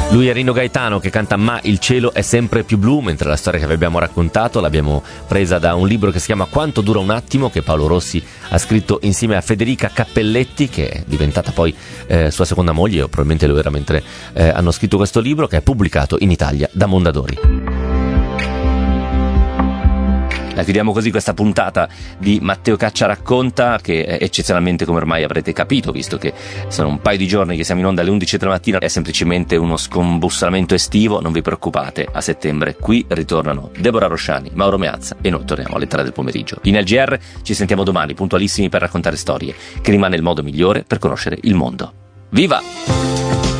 Lui è Rino Gaetano, che canta Ma il cielo è sempre più blu, mentre la storia che vi abbiamo raccontato l'abbiamo presa da un libro che si chiama Quanto dura un attimo, che Paolo Rossi ha scritto insieme a Federica Cappelletti, che è diventata poi sua seconda moglie, o probabilmente lo era mentre hanno scritto questo libro, che è pubblicato in Italia da Mondadori. La chiudiamo così questa puntata di Matteo Caccia racconta, che eccezionalmente, come ormai avrete capito, visto che sono un paio di giorni che siamo in onda alle 11 della mattina, è semplicemente uno scombussolamento estivo. Non vi preoccupate, a settembre qui ritornano Deborah Rosciani, Mauro Meazza e noi torniamo alle 3 del pomeriggio. In LGR ci sentiamo domani puntualissimi per raccontare storie, che rimane il modo migliore per conoscere il mondo. Viva!